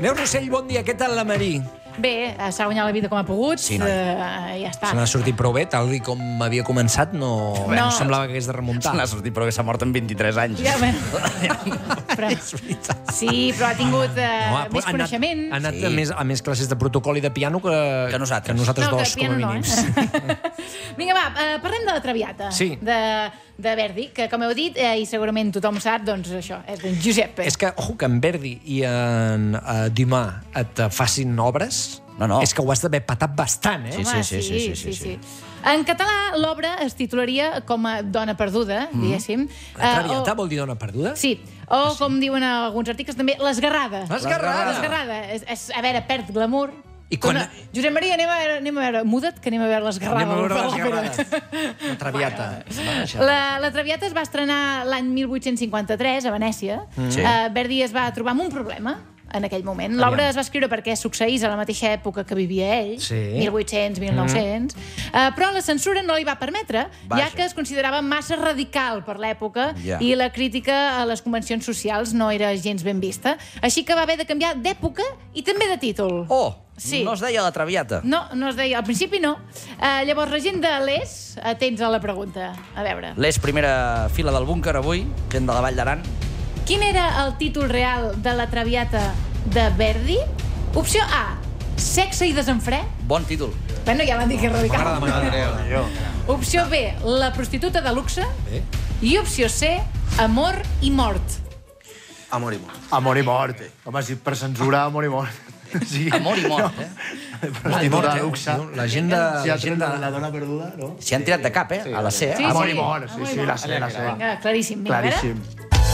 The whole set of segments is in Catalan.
Neus Rossell, bon dia. Què tal la Marí? Bé, s'ha guanyat la vida com ha pogut, Sí, noi. ja està. Se n'ha sortit prou bé, tal com havia començat, no semblava que hagués de remuntar. Se n'ha sortit, però que s'ha mort amb 23 anys. Ja, bueno. Però, sí, però ha tingut més coneixement. Ha anat a més classes de protocol i de piano que nosaltres. nosaltres No, que dos, com piano a no, mínims. Vinga, va, parlem de la Traviata. Sí. De Verdi, que com heu dit, i segurament tothom sap, doncs això, és d'en Giuseppe. És que, ojo, que en Verdi i en Dumas et facin obres, és que ho has d'haver patat bastant, eh? Home, sí. En català, l'obra es titularia com a Dona perduda, diguéssim. La Traviata vol dir dona perduda? Sí, o com diuen alguns articles també, l'esgarrada. L'esgarrada. L'esgarrada. A veure, perd glamour. I quan... Josep Maria, anem a veure, muda't, que anem a veure l'esgarrada. Anem a veure l'esgarrada. La Traviata. La Traviata es va estrenar l'any 1853 a Venècia. Verdi es va trobar amb un problema en aquell moment. L'obra es va escriure perquè succeís a la mateixa època que vivia ell, 1800, 1900, però la censura no li va permetre, ja que es considerava massa radical per l'època i la crítica a les convencions socials no era gens ben vista. Així que va haver de canviar d'època i també de títol. No es deia la Traviata. No es deia. Al principi no. Llavors, la gent de l'ES, atents a la pregunta. A veure. L'ES, primera fila del búnquer avui, gent de la Vall d'Aran. Quin era el títol real de la Traviata de Verdi? Opció A, Sexe i desenfre. Bon títol. Bueno, ja l'han dit que és radical. M'agrada. Opció B, La prostituta de luxe. I opció C, Amor i mort. Amor i mort. Amor i mort. Home, si per censurar, amor i mort. Amor i mort, Prostituta de luxe. La gent de... La dona perduda, no? S'hi han tirat de cap, a la C. Amor i mort, sí, la sé. Vinga, claríssim. Claríssim.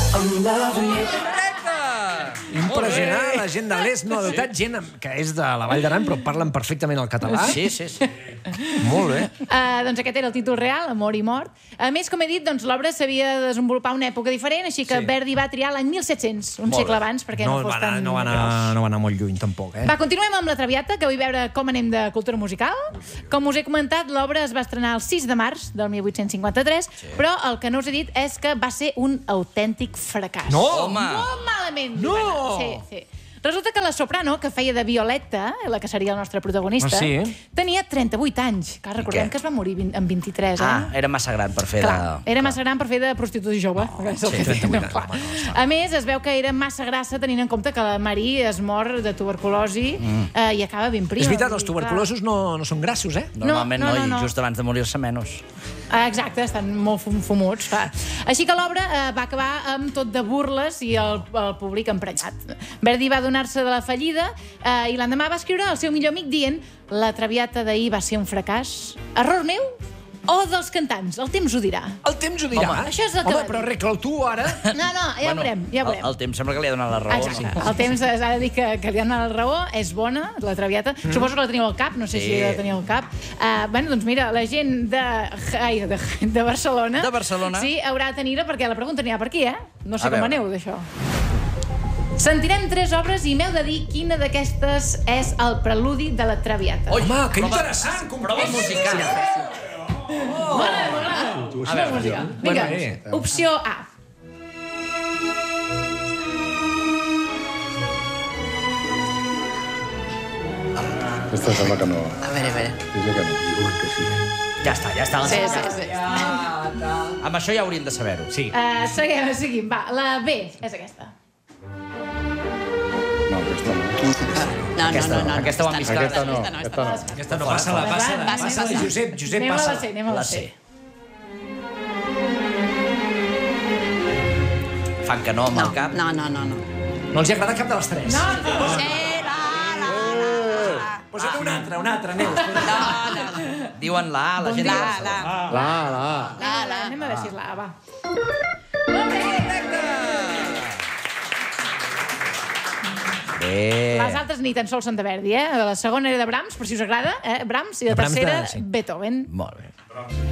Impressionant, la gent de l'Est no ha dotat gent que és de la Vall d'Aran, però parlen perfectament el català. Sí. Molt bé. Doncs aquest era el títol real, Amor i mort. A més, com he dit, l'obra s'havia de desenvolupar una època diferent, així que Verdi va triar l'any 1700, un segle abans, perquè no fos tan... No va anar molt lluny, tampoc, eh? Va, continuem amb la Traviata, que vull veure com anem de cultura musical. Com us he comentat, l'obra es va estrenar el 6 de març del 1853, però el que no us he dit és que va ser un autèntic fracàs. No! Home! Molt malament. No! Sí. Resulta que la soprano, que feia de Violetta, la que seria el nostre protagonista, tenia 38 anys. Clar, recordem que es va morir amb 23, Era massa gran per fer Era massa gran per fer de prostituta jove. A més, es veu que era massa grassa tenint en compte que la Marie es mor de tuberculosi i acaba ben prima. És veritat, els tuberculosos no són grassos, eh? Normalment no, i just abans de morir-se menys. Exacte, estan molt fumuts, clar. Així que l'obra va acabar amb tot de burles i el públic emprenyat. Verdi va donar-se de la fallida i l'endemà va escriure al seu millor amic dient: la Traviata d'ahir va ser un fracàs. Error meu o dels cantants? El temps ho dirà. El temps ho dirà? Això és el que... Home, però arregla-ho tu, ara. No, ja ho veurem. El temps sembla que li ha donat la raó. Exacte. El temps s'ha de dir que li ha donat la raó. És bona, la Traviata. Suposo que la teniu al cap, no sé si la teniu al cap. Bueno, doncs mira, la gent de Barcelona... De Barcelona. Sí, haurà de tenir-la, perquè la pregunta n'hi ha per aquí, eh? No sé com aneu, d'això. Sentirem 3 obres i m'heu de dir quina d'aquestes és el preludi de la Traviata. Home, que interessant! Prova musical. M'agrada. Vinga, opció A. Aquesta sembla que no. A veure. Dice que no. Diuen que sí. Ja està. Sí. Amb això ja hauríem de saber-ho. Sí. Seguim. Va, la B és aquesta. No, aquesta no. Aquesta ho han vist. Aquesta no. Passa-la, Josep, passa-la. Anem a la C. Fan que no amb el cap. No. No els agrada cap de les 3? Posa't una altra, Neus. Diuen la A, la gent diu La. Anem a veure si és la A, va. Les altres ni tan sols són de Verdi, eh? La segona era de Brahms, per si us agrada, Brahms, i la tercera, Beethoven. Molt bé.